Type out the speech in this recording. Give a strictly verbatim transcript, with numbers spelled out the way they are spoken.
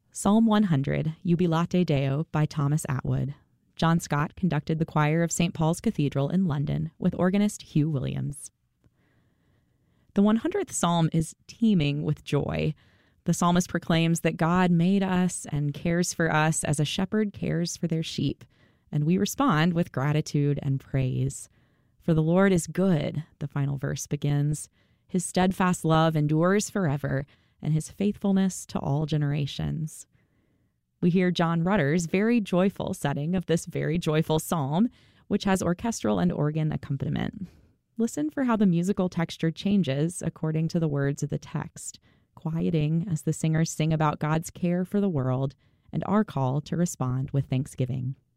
Psalm one hundred, Jubilate Deo by Thomas Atwood. John Scott conducted the choir of Saint Paul's Cathedral in London with organist Hugh Williams. The one hundredth Psalm is teeming with joy. The psalmist proclaims that God made us and cares for us as a shepherd cares for their sheep, and we respond with gratitude and praise. For the Lord is good, the final verse begins. His steadfast love endures forever, and his faithfulness to all generations. We hear John Rutter's very joyful setting of this very joyful psalm, which has orchestral and organ accompaniment. Listen for how the musical texture changes according to the words of the text, quieting as the singers sing about God's care for the world and our call to respond with thanksgiving.